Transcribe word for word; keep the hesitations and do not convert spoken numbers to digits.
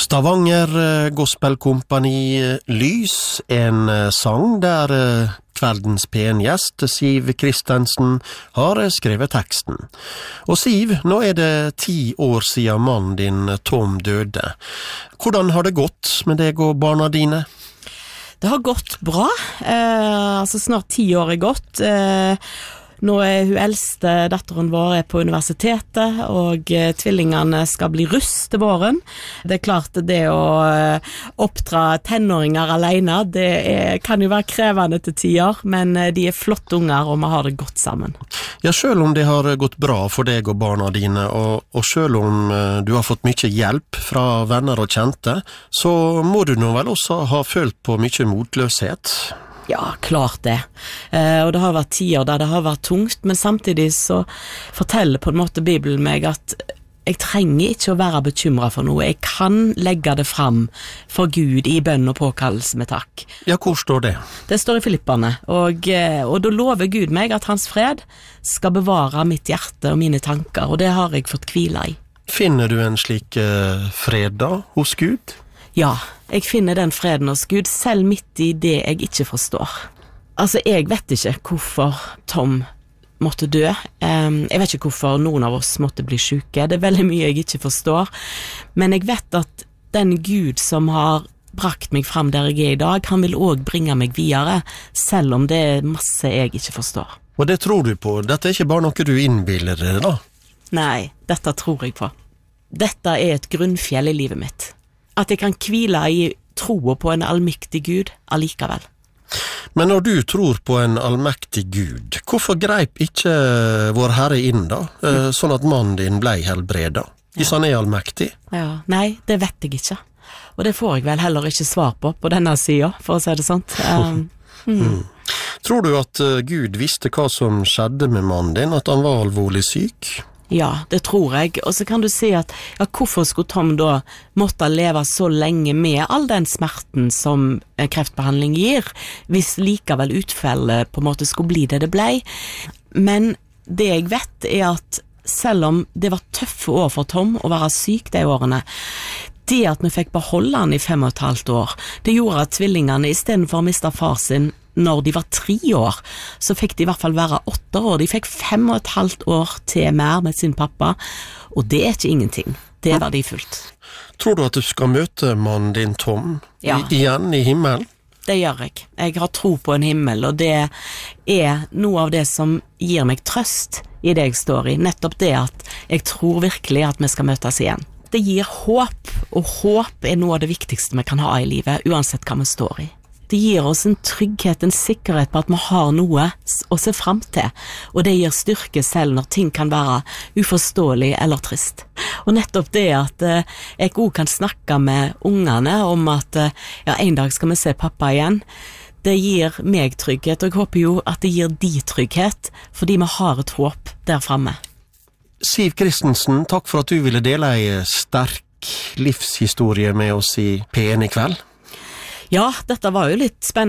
Stavanger Gospelkompani Lys, en sang der kveldens pengjest Siv Kristensen har skrevet teksten. Og Siv, nå er det ti år siden mannen din Tom døde. Hvordan har det gått med deg og barna dine? Det har gått bra, eh, altså snart ti år er gått. Eh, nå er hun eldste datteren vår er på universitetet, og eh, tvillingene skal bli russ til våren. Det er klart det å eh, oppdra tenåringer alene, det er, kan jo være krevende til tider, men eh, de er flotte unger, og vi har det godt sammen. Ja, selv om det har gått bra for deg og barna dine, og, og selv om eh, du har fått mye hjelp fra venner og kjente, så må du nå vel også ha følt på mye motløshet? Ja, klart det. Eh, og det har vært tider der det har vært tungt, men samtidig så forteller på en måte Bibelen meg at jeg trenger ikke å være bekymret for noe. Jeg kan legge det fram for Gud i bønn og påkallelse med takk. Ja, hvor står det? Det står i Filipperne, og, og da lover Gud meg at hans fred skal bevare mitt hjerte og mine tanker, og det har jeg fått hvile i. Finner du en slik uh, fred da hos Gud? Ja, jeg finner den freden hos Gud, selv midt i det jeg ikke forstår. Altså, jeg vet ikke hvorfor Tom måtte dø. Um, jeg vet ikke hvorfor noen av oss måtte bli syke. Det er veldig mye jeg ikke forstår. Men jeg vet at den Gud som har brakt meg frem der jeg er i dag, han vil også bringe meg videre, selv om det er masse jeg ikke forstår. Og det tror du på? Dette er ikke bare noe du innbiller deg da? Nei, dette tror jeg på. Dette er et grunnfjell i livet mitt. At jeg kan hvile i troa på en allmektig Gud allikevel. Men når du tror på en allmektig Gud, hvorfor greip ikke vår Herre inn da, sånn at mannen din ble helbredet? Hvis han er allmektig? Ja, nei, det vet jeg ikke. Og det får jeg vel heller ikke svar på på denne siden, for å si det sånt. Um, hmm. mm. Tror du at Gud visste hva som skjedde med mannen din, at han var alvorlig syk? Ja, det tror jeg. Og så kan du si at ja, hvorfor skulle Tom da måtte leve så lenge med all den smerten som kreftbehandling gir, hvis likevel utfallet på en måte skulle bli det det ble. Men det jeg vet er at selv om det var tøffe år for Tom å være syk de årene, det at vi fikk beholde han i fem og et halvt år, det gjorde at tvillingene i stedet for å miste far sin når de var tre år, så fikk de i hvert fall være åtte år. De fikk fem og et halvt år til mer med sin pappa, og det er ikke ingenting. Det er verdifullt. Tror du at du skal møte mannen din Tom ja. i, igjen i himmelen? Det gjør jeg. Jeg har tro på en himmel, og det er noe av det som gir meg trøst i det jeg står i. Nettopp det at jeg tror virkelig at vi skal møtes igjen. Det gir håp, og håp er noe av det viktigste vi kan ha i livet, uansett hva vi står i. Det gir oss en trygghet, en sikkerhet på at vi har noe å se frem til, og det gir styrke selv når ting kan være uforståelig eller trist. Og nettopp det at eh, jeg også kan snakke med ungene om at eh, ja, en dag skal vi se pappa igjen, det gir meg trygghet, og jeg håper jo at det gir de trygghet, fordi vi har et håp der fremme. Siv Kristensen, takk for at du ville dele en sterk livshistorie med oss i P en i kveld. Ja, dette var jo litt spennende.